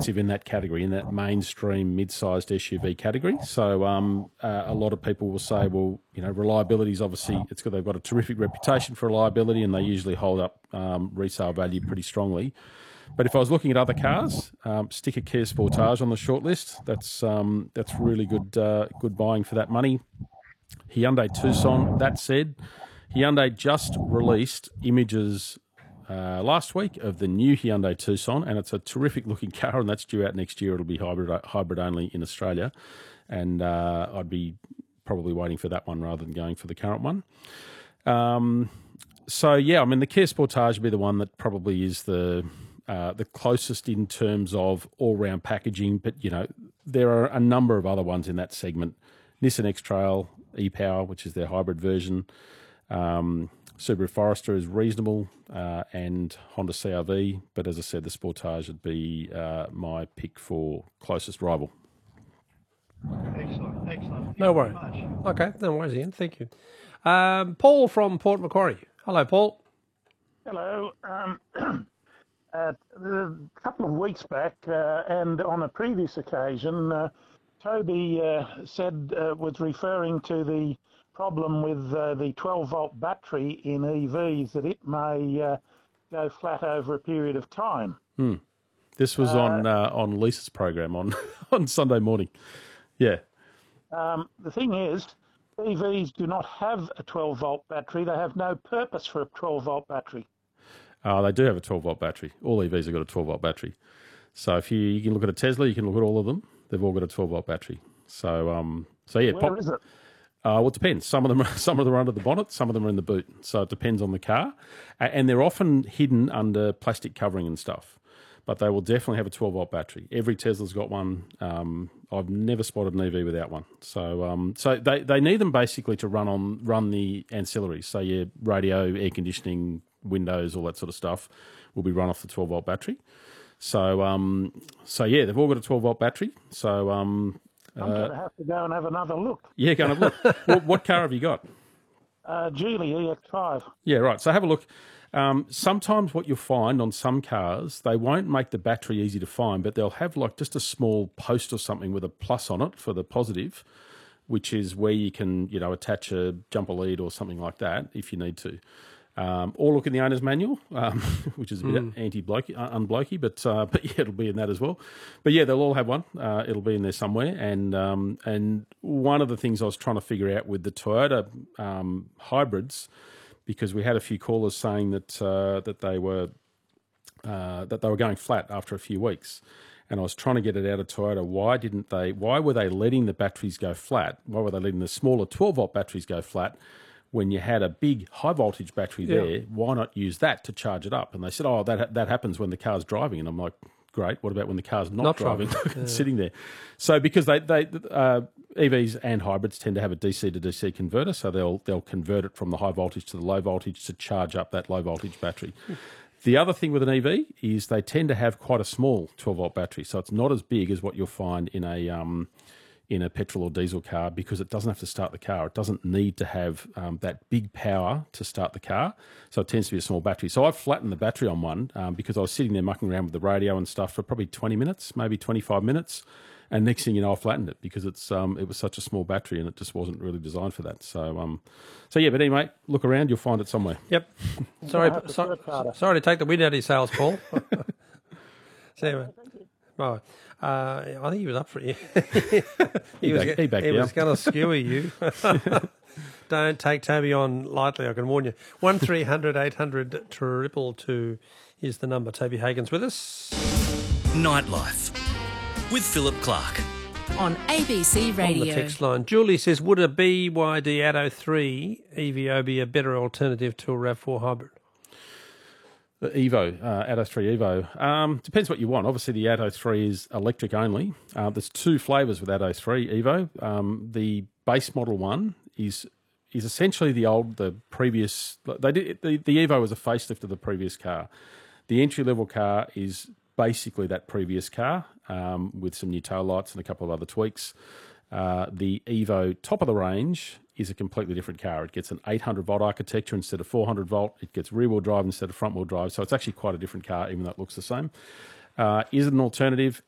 expensive in that category, in that mainstream mid-sized SUV category. So a lot of people will say, well, reliability is obviously, they've got a terrific reputation for reliability, and they usually hold up resale value pretty strongly. But if I was looking at other cars, stick a Kia Sportage on the shortlist. That's really good buying for that money. Hyundai Tucson. That said, Hyundai just released images last week of the new Hyundai Tucson, and it's a terrific looking car, and that's due out next year. It'll be hybrid only in Australia, and I'd be probably waiting for that one rather than going for the current one. So yeah, I mean the Kia Sportage would be the one that probably is the closest in terms of all-round packaging, but there are a number of other ones in that segment. Nissan X-Trail e-Power, which is their hybrid version. Subaru Forester is reasonable, and Honda CR-V. But as I said, the Sportage would be my pick for closest rival. Excellent. No worries. Okay, no worries, Ian. Thank you. Paul from Port Macquarie. Hello, Paul. Hello. A couple of weeks back, and on a previous occasion, Toby was referring to the problem with the 12-volt battery in EVs, that it may go flat over a period of time. This was on Lisa's program on Sunday morning. Yeah. The thing is, EVs do not have a 12-volt battery. They have no purpose for a 12-volt battery. They do have a 12-volt battery. All EVs have got a 12-volt battery. So if you can look at a Tesla, you can look at all of them. They've all got a 12-volt battery. So yeah. Where is it? Well, it depends. Some of them are under the bonnet, some of them are in the boot. So it depends on the car. And they're often hidden under plastic covering and stuff. But they will definitely have a 12-volt battery. Every Tesla's got one. I've never spotted an EV without one. So they need them basically to run the ancillaries. So your radio, air conditioning, windows, all that sort of stuff will be run off the 12-volt battery. So yeah, they've all got a 12-volt battery. So I'm going to have to go and have another look. Yeah, go and have a look. What car have you got? Geely EX5. Yeah, right. So have a look. Sometimes what you'll find on some cars, they won't make the battery easy to find, but they'll have like just a small post or something with a plus on it for the positive, which is where you can, attach a jumper lead or something like that if you need to. Or look in the owner's manual, which is a bit unblokey, but yeah, it'll be in that as well. But yeah, they'll all have one. It'll be in there somewhere. And one of the things I was trying to figure out with the Toyota hybrids, because we had a few callers saying that they were going flat after a few weeks. And I was trying to get it out of Toyota. Why were they letting the batteries go flat? Why were they letting the smaller 12-volt batteries go flat? When you had a big high voltage battery there, why not use that to charge it up? And they said, that happens when the car's driving. And I'm like, great. What about when the car's not driving? Sitting there. So because they EVs and hybrids tend to have a DC to DC converter, so they'll convert it from the high voltage to the low voltage to charge up that low voltage battery. The other thing with an EV is they tend to have quite a small 12-volt battery, so it's not as big as what you'll find in a petrol or diesel car, because it doesn't have to start the car. It doesn't need to have that big power to start the car. So it tends to be a small battery. So I've flattened the battery on one because I was sitting there mucking around with the radio and stuff for probably 20 minutes, maybe 25 minutes. And next thing you know, I flattened it because it was such a small battery and it just wasn't really designed for that. So yeah, but anyway, look around, you'll find it somewhere. Yep. Sorry to take the wind out of your sails, Paul. So anyway, right. I think he was up for it. He was going to skewer you. Don't take Toby on lightly, I can warn you. 1300 800 222 is the number. Toby Hagen's with us. Nightlife with Philip Clark. On ABC Radio. On the text line, Julie says, would a BYD Atto 3 EVO be a better alternative to a RAV4 hybrid? The Evo, Atto 3 Evo. Depends what you want. Obviously, the Atto 3 is electric only. There's two flavours with Atto 3 Evo. The base model one is essentially the previous. The Evo was a facelift of the previous car. The entry level car is basically that previous car with some new tail lights and a couple of other tweaks. The Evo top of the range is a completely different car. It gets an 800-volt architecture instead of 400-volt. It gets rear-wheel drive instead of front-wheel drive. So it's actually quite a different car, even though it looks the same. Is it an alternative?